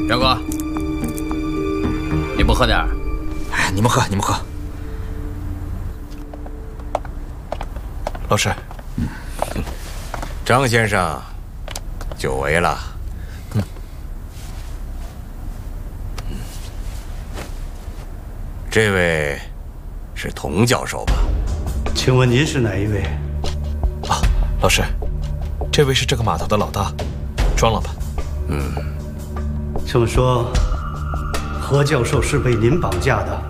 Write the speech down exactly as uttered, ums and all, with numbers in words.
杨哥，你不喝点儿？ 哎，你们喝，你们喝。老师， 嗯，张先生，久违了。嗯。这位是童教授吧？ 请问您是哪一位？ 啊，老师，这位是这个码头的老大，庄老板。 嗯。 这么说，何教授是被您绑架的？